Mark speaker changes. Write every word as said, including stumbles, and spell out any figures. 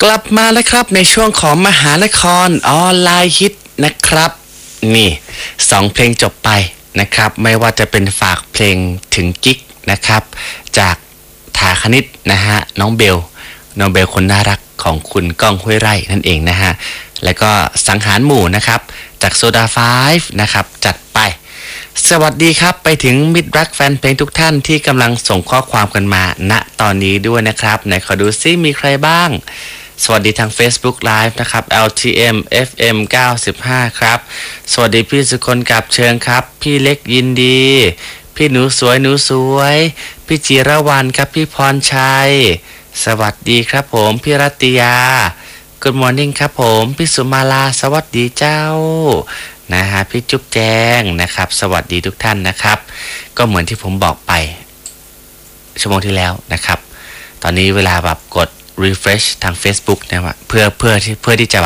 Speaker 1: กลับมาแล้วครับในช่วงของมหานครออนไลน์ฮิตนะครับนี่สองเพลงจบไปนะครับไม่ว่าจะเป็นฝากเพลงถึงกิ๊กนะครับจากถาคณิตนะฮะน้องเบลน้องเบลคนน่ารักของคุณก้องห้วยไร่นั่นเองนะฮะแล้วก็สังหารหมู่นะครับจากโซดาไฟฟ์นะครับจัดไปสวัสดีครับไปถึงมิตรรักแฟนเพลงทุกท่านที่กำลังส่งข้อความกันมาณตอนนี้ด้วยนะครับไหนขอดูซิมีใครบ้างสวัสดีทาง Facebook Live นะครับ แอล ที เอ็ม เอฟ เอ็ม เก้าสิบห้า ครับสวัสดีพี่สุคนกับเชิญครับพี่เล็กยินดีพี่หนูสวยหนูสวยพี่จิรวรรณครับพี่พรชัยสวัสดีครับผมพี่รัตยา Good morning ครับผมพี่สุมาลาสวัสดีเจ้านะฮะพี่จุ๊บแจงนะครับสวัสดีทุกท่านนะครับก็เหมือนที่ผมบอกไปชั่วโมงที่แล้วนะครับตอนนี้เวลาแบบกด refresh ทาง Facebook นะว่าเพื่อเพื่อที่เพื่อที่จะ